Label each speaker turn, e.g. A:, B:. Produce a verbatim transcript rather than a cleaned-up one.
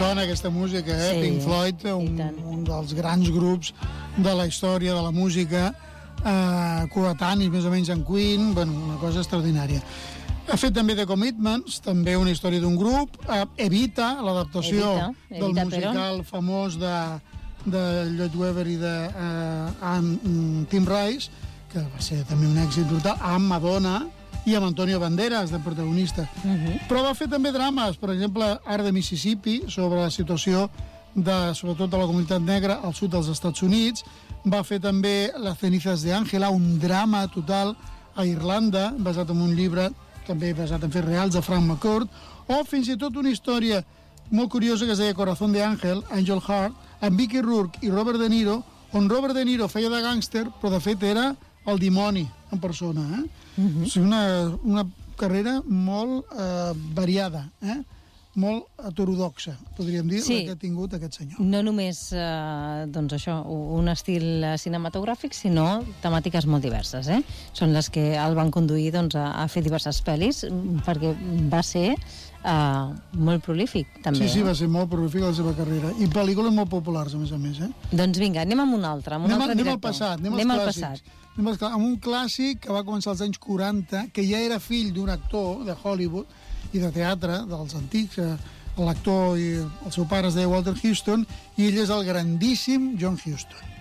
A: sona aquesta música, eh?
B: Sí,
A: Pink Floyd, un, un dels grans grups de la història de la música, eh, coetanis més o menys en Queen, bueno, una cosa extraordinària. Ha fet també The Commitments, també una història d'un grup, eh, Evita, l'adaptació
B: Evita,
A: del
B: Evita,
A: musical
B: però...
A: famós de, de Lloyd Webber i de eh, Ann, Tim Rice, que va ser també un èxit brutal, amb Madonna i amb Antonio Banderas, de protagonista. Uh -huh. Però va fer també drames, per exemple, Art de Mississippi, sobre la situació de, sobretot de la comunitat negra al sud dels Estats Units. Va fer també Las cenizas de Ángela, un drama total a Irlanda, basat en un llibre també basat en fets reals de Frank McCourt, o fins i tot una història molt curiosa que es deia Corazón de Ángel, Angel Heart, amb Mickey Rourke i Robert De Niro, on Robert De Niro feia de gàngster, però de fet era el dimoni en persona. Eh? Uh-huh. O sigui, una, una carrera molt eh, variada, eh? molt heterodoxa, podríem dir, sí, la que ha tingut aquest senyor.
B: No només eh, doncs això, un estil cinematogràfic, sinó temàtiques molt diverses. Eh? Són les que el van conduir doncs, a, a fer diverses pel·lis, perquè va ser eh, molt prolífic, també.
A: Sí, sí,
B: eh?
A: va ser molt prolífic la seva carrera. I pel·lícules molt populars, a més a més. Eh?
B: Doncs vinga, anem amb un altre, amb un
A: anem,
B: altre
A: anem
B: director.
A: al passat, anem,
B: anem
A: als
B: al
A: clàssics.
B: passat.
A: Anem als clàssics. Amb un clàssic que va començar als anys quaranta, que ja era fill d'un actor de Hollywood i de teatre, dels antics. L'actor i el seu pare es deia Walter Huston, i ell és el grandíssim John Huston.